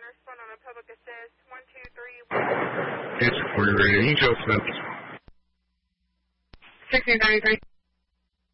respond on a public assist. 123. It's recorded radio. You can go, Smith. 1693.